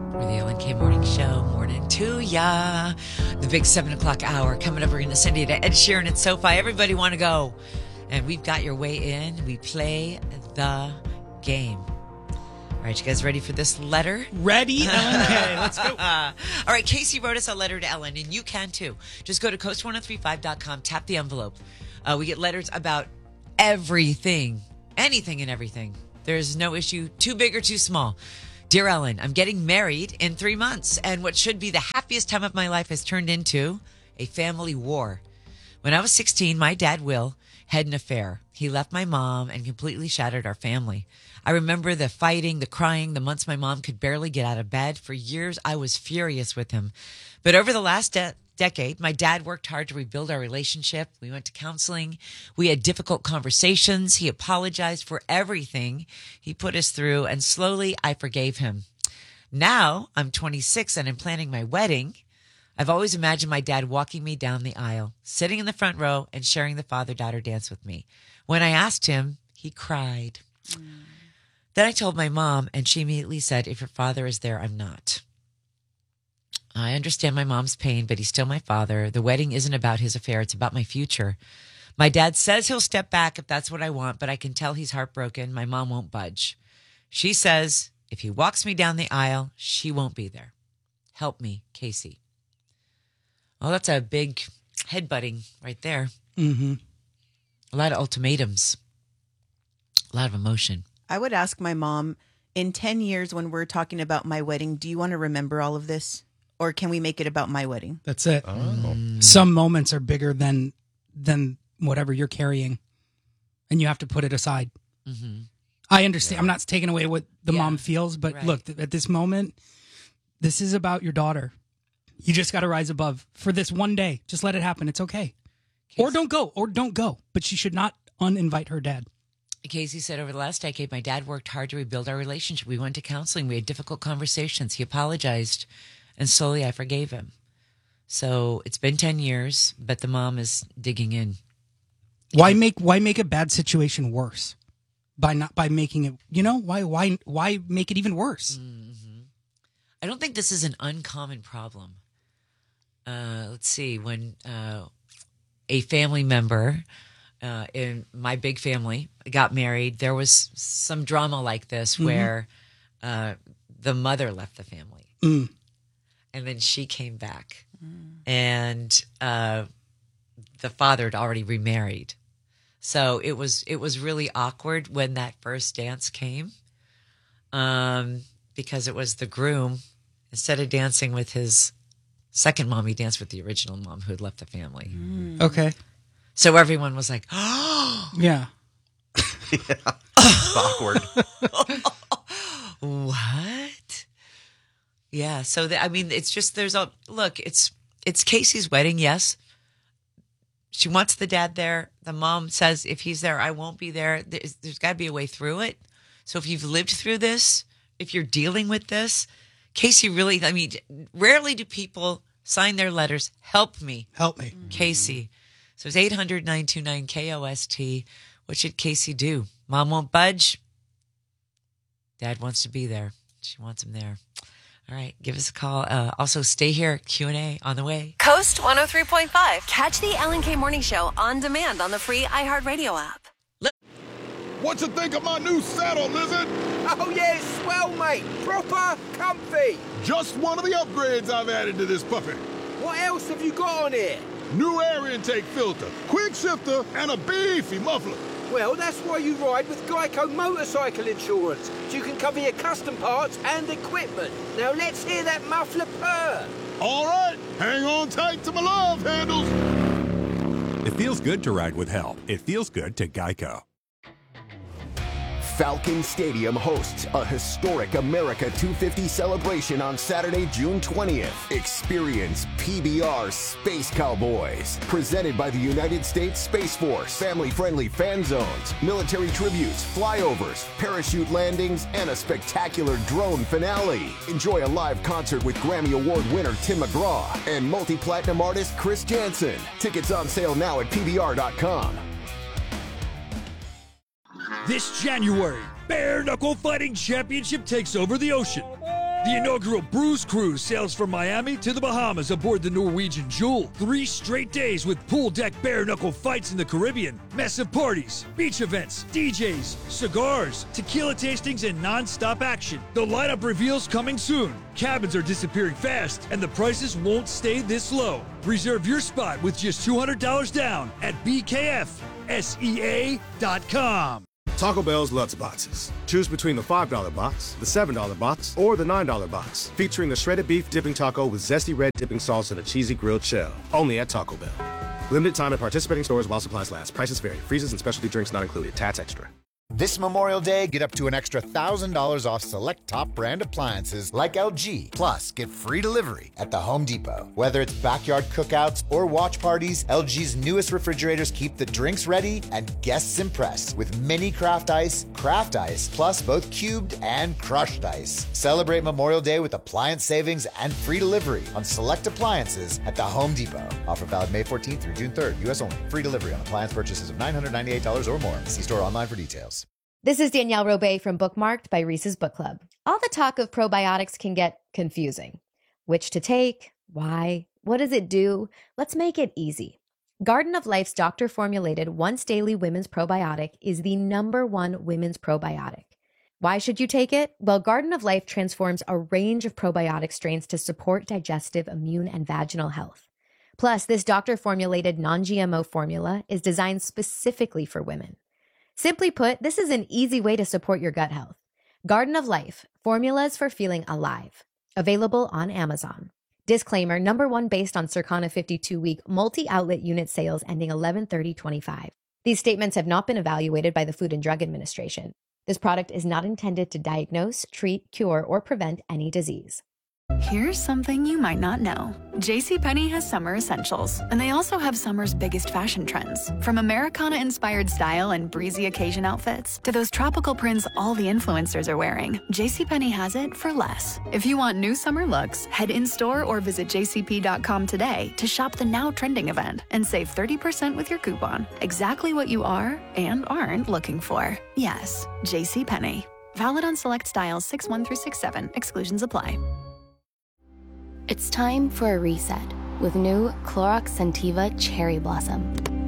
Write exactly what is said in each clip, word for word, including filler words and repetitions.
We're the Ellen K Morning Show. Morning to ya. The big seven o'clock hour coming up. We're going to send you to Ed Sheeran and SoFi. Everybody want to go. And we've got your way in. We play the game. All right, you guys ready for this letter? Ready, Ellen K. Let's go. All right, Casey wrote us a letter to Ellen, and you can too. Just go to coast ten thirty-five dot com, tap the envelope. Uh, we get letters about everything, anything and everything. There's no issue too big or too small. Dear Ellen, I'm getting married in three months, and what should be the happiest time of my life has turned into a family war. When I was sixteen, my dad, Will, had an affair. He left my mom and completely shattered our family. I remember the fighting, the crying, the months my mom could barely get out of bed. For years, I was furious with him. But over the last de- decade, my dad worked hard to rebuild our relationship. We went to counseling. We had difficult conversations. He apologized for everything he put us through, and slowly I forgave him. Now I'm twenty-six and I'm planning my wedding. I've always imagined my dad walking me down the aisle, sitting in the front row and sharing the father-daughter dance with me. When I asked him, he cried. Mm. Then I told my mom, and she immediately said, if your father is there, I'm not. I understand my mom's pain, but he's still my father. The wedding isn't about his affair. It's about my future. My dad says he'll step back if that's what I want, but I can tell he's heartbroken. My mom won't budge. She says if he walks me down the aisle, she won't be there. Help me, Casey. Well, that's a big headbutting right there. Mm-hmm. A lot of ultimatums. A lot of emotion. I would ask my mom, in ten years when we're talking about my wedding, do you want to remember all of this? Or can we make it about my wedding? That's it. Oh. Mm. Some moments are bigger than than whatever you're carrying, and you have to put it aside. Mm-hmm. I understand. Yeah. I'm not taking away what the Yeah. mom feels, but Right. look, th- at this moment, this is about your daughter. You just got to rise above for this one day. Just let it happen. It's okay. Casey. Or don't go. Or don't go. But she should not uninvite her dad. Casey said, over the last decade, my dad worked hard to rebuild our relationship. We went to counseling. We had difficult conversations. He apologized, and slowly I forgave him. So it's been ten years, but the mom is digging in. Why make why make a bad situation worse by not by making it? You know why why why make it even worse? Mm-hmm. I don't think this is an uncommon problem. Uh, let's see, when uh, a family member uh, in my big family got married, there was some drama like this Mm-hmm. where uh, the mother left the family, Mm. and then she came back, mm. and uh, the father had already remarried. So it was it was really awkward when that first dance came, um, because it was the groom, instead of dancing with his second mom, he danced with the original mom who had left the family. Mm. Okay. So everyone was like, "Oh, Yeah. Yeah. It's awkward. what?" Yeah. So the, I mean, it's just there's a look. It's it's Casey's wedding. Yes, she wants the dad there. The mom says if he's there, I won't be there. There's, there's got to be a way through it. So if you've lived through this, if you're dealing with this, Casey really, I mean, rarely do people sign their letters, help me, Help me. Casey. So it's eight hundred, nine two nine, K O S T. What should Casey do? Mom won't budge. Dad wants to be there. She wants him there. All right, give us a call. Uh, also, stay here. Q and A on the way. Coast one oh three point five. Catch the Ellen K Morning Show on demand on the free iHeartRadio app. What you think of my new saddle, Lizard? Oh, yeah, it's swell, mate. Proper comfy. Just one of the upgrades I've added to this puppy. What else have you got on here? New air intake filter, quick shifter, and a beefy muffler. Well, that's why you ride with Geico Motorcycle Insurance, so you can cover your custom parts and equipment. Now let's hear that muffler purr. All right, hang on tight to my love handles. It feels good to ride with help. It feels good to Geico. Falcon Stadium hosts a historic America two fifty celebration on Saturday, June twentieth. Experience P B R Space Cowboys, presented by the United States Space Force. Family-friendly fan zones, military tributes, flyovers, parachute landings, and a spectacular drone finale. Enjoy a live concert with Grammy Award winner Tim McGraw and multi-platinum artist Chris Jansen. Tickets on sale now at P B R dot com. This January, Bare Knuckle Fighting Championship takes over the ocean. The inaugural Bruise Cruise sails from Miami to the Bahamas aboard the Norwegian Jewel. Three straight days with pool deck bare-knuckle fights in the Caribbean, massive parties, beach events, D Js, cigars, tequila tastings, and non-stop action. The lineup reveals coming soon. Cabins are disappearing fast, and the prices won't stay this low. Reserve your spot with just two hundred dollars down at B K F S E A dot com. Taco Bell's Lutz Boxes. Choose between the five dollar box, the seven dollar box, or the nine dollar box, featuring the shredded beef dipping taco with zesty red dipping sauce and a cheesy grilled shell. Only at Taco Bell. Limited time at participating stores while supplies last. Prices vary. Freezes and specialty drinks not included. Tax extra. This Memorial Day, get up to an extra one thousand dollars off select top brand appliances like L G. Plus, get free delivery at the Home Depot. Whether it's backyard cookouts or watch parties, L G's newest refrigerators keep the drinks ready and guests impressed with mini craft ice, craft ice, plus both cubed and crushed ice. Celebrate Memorial Day with appliance savings and free delivery on select appliances at the Home Depot. Offer valid May fourteenth through June third. U S only. Free delivery on appliance purchases of nine hundred ninety-eight dollars or more. See store online for details. This is Danielle Robay from Bookmarked by Reese's Book Club. All the talk of probiotics can get confusing. Which to take? Why? What does it do? Let's make it easy. Garden of Life's doctor-formulated once-daily women's probiotic is the number one women's probiotic. Why should you take it? Well, Garden of Life transforms a range of probiotic strains to support digestive, immune, and vaginal health. Plus, this doctor-formulated non-G M O formula is designed specifically for women. Simply put, this is an easy way to support your gut health. Garden of Life, formulas for feeling alive. Available on Amazon. Disclaimer, number one based on Circana fifty-two week multi-outlet unit sales ending eleven thirty twenty-five. These statements have not been evaluated by the Food and Drug Administration. This product is not intended to diagnose, treat, cure, or prevent any disease. Here's something you might not know. JCPenney has summer essentials, and they also have summer's biggest fashion trends. From Americana-inspired style and breezy occasion outfits to those tropical prints all the influencers are wearing, JCPenney has it for less. If you want new summer looks, head in-store or visit j c p dot com today to shop the now trending event and save thirty percent with your coupon. Exactly what you are and aren't looking for. Yes, JCPenney. Valid on select styles six one through six seven. Exclusions apply. It's time for a reset with new Clorox Scentiva Cherry Blossom.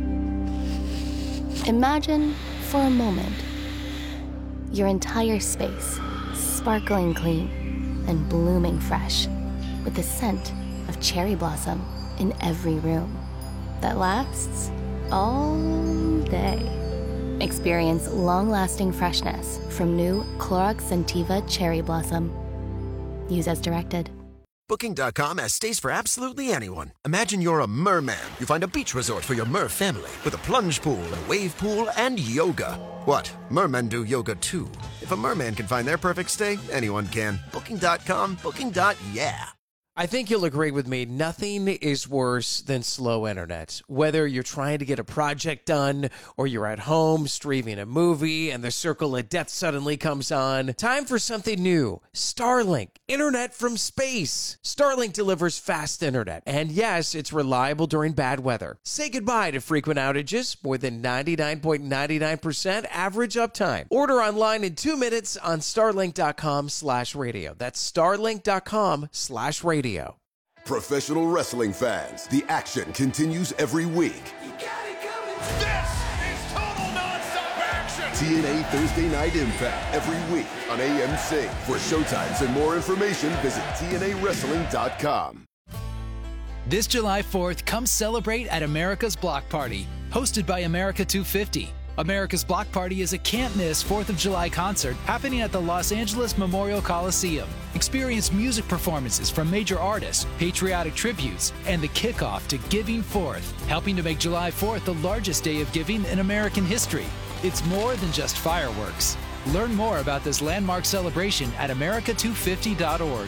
Imagine, for a moment, your entire space sparkling clean and blooming fresh with the scent of cherry blossom in every room that lasts all day. Experience long-lasting freshness from new Clorox Scentiva Cherry Blossom. Use as directed. Booking dot com has stays for absolutely anyone. Imagine you're a merman. You find a beach resort for your mer family with a plunge pool, a wave pool, and yoga. What? Mermen do yoga too. If a merman can find their perfect stay, anyone can. Booking dot com, booking. Yeah. I think you'll agree with me. Nothing is worse than slow internet. Whether you're trying to get a project done or you're at home streaming a movie and the circle of death suddenly comes on. Time for something new. Starlink. Internet from space. Starlink delivers fast internet. And yes, it's reliable during bad weather. Say goodbye to frequent outages. More than ninety-nine point nine nine percent average uptime. Order online in two minutes on starlink dot com slash radio. That's starlink dot com slash radio. Professional wrestling fans, the action continues every week. This is total nonstop action. T N A Thursday Night Impact every week on A M C. For showtimes and more information, visit T N A wrestling dot com. This July fourth, come celebrate at America's Block Party, hosted by America two fifty. America's Block Party is a can't-miss fourth of July concert happening at the Los Angeles Memorial Coliseum. Experience music performances from major artists, patriotic tributes, and the kickoff to Giving Fourth, helping to make July fourth the largest day of giving in American history. It's more than just fireworks. Learn more about this landmark celebration at america two fifty dot org.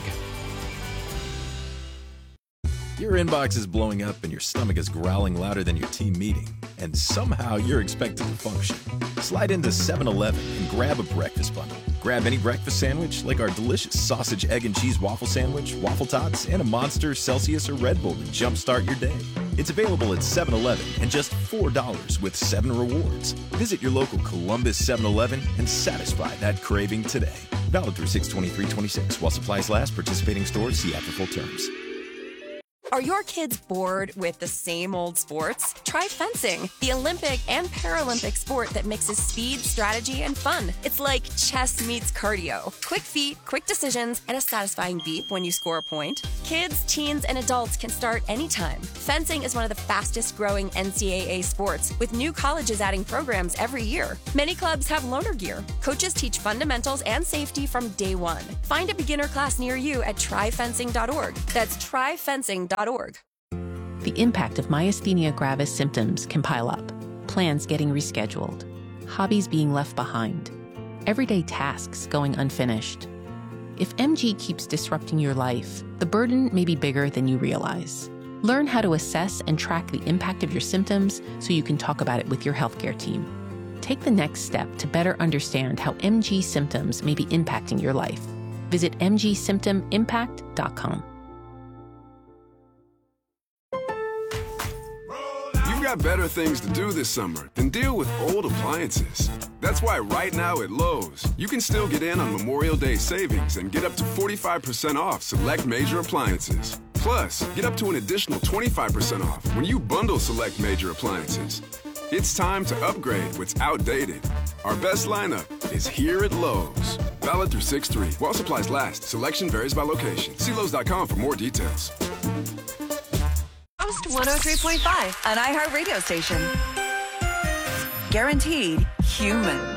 Your inbox is blowing up and your stomach is growling louder than your team meeting, and somehow you're expected to function. Slide into seven eleven and grab a breakfast bundle. Grab any breakfast sandwich like our delicious sausage, egg, and cheese waffle sandwich, waffle tots, and a Monster, Celsius, or Red Bull to jumpstart your day. It's available at seven eleven and just four dollars with seven rewards. Visit your local Columbus seven eleven and satisfy that craving today. Valid through six twenty-three twenty-six. While supplies last, participating stores see app for full terms. Are your kids bored with the same old sports? Try fencing, the Olympic and Paralympic sport that mixes speed, strategy, and fun. It's like chess meets cardio. Quick feet, quick decisions, and a satisfying beep when you score a point. Kids, teens, and adults can start anytime. Fencing is one of the fastest growing N C double A sports, with new colleges adding programs every year. Many clubs have loaner gear. Coaches teach fundamentals and safety from day one. Find a beginner class near you at try fencing dot org. That's try fencing dot org. The impact of myasthenia gravis symptoms can pile up. Plans getting rescheduled. Hobbies being left behind. Everyday tasks going unfinished. If M G keeps disrupting your life, the burden may be bigger than you realize. Learn how to assess and track the impact of your symptoms so you can talk about it with your healthcare team. Take the next step to better understand how M G symptoms may be impacting your life. Visit m g symptom impact dot com. You've got better things to do this summer than deal with old appliances. That's why right now at Lowe's, you can still get in on Memorial Day savings and get up to forty-five percent off select major appliances. Plus, get up to an additional twenty-five percent off when you bundle select major appliances. It's time to upgrade what's outdated. Our best lineup is here at Lowe's. Valid through six three. While supplies last, selection varies by location. See Lowe's dot com for more details. Post one oh three point five, an iHeart radio station. Guaranteed human.